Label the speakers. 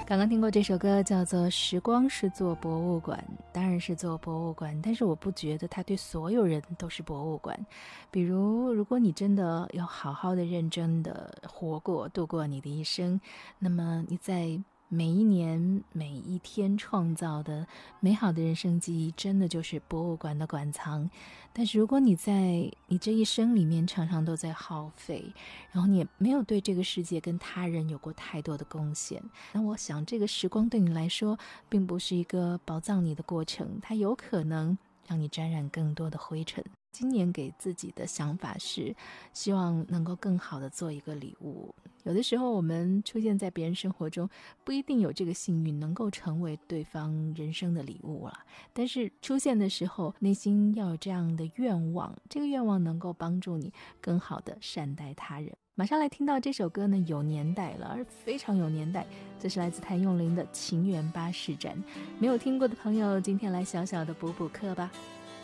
Speaker 1: 刚刚听过这首歌叫做《时光是座博物馆》，当然是座博物馆，但是我不觉得它对所有人都是博物馆。比如果你真的要好好的认真的活过度过你的一生，那么你在每一年每一天创造的美好的人生记忆真的就是博物馆的馆藏。但是如果你在你这一生里面常常都在耗费，然后你也没有对这个世界跟他人有过太多的贡献，那我想这个时光对你来说并不是一个宝藏你的过程，它有可能让你沾染更多的灰尘。今年给自己的想法是希望能够更好的做一个礼物。有的时候我们出现在别人生活中不一定有这个幸运能够成为对方人生的礼物了，但是出现的时候内心要有这样的愿望，这个愿望能够帮助你更好的善待他人。马上来听到这首歌呢，有年代了，而非常有年代，这是来自谭咏麟的《情缘巴士站》。没有听过的朋友，今天来小小的补补课吧。